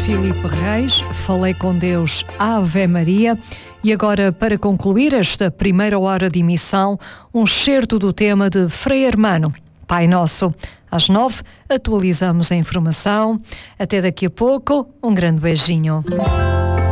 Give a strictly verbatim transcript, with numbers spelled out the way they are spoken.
Filipe Reis, Falei com Deus, Ave Maria. E agora, para concluir esta primeira hora de emissão, um excerto do tema de Frei Hermano, Pai Nosso. Às nove, atualizamos a informação. Até daqui a pouco. Um grande beijinho.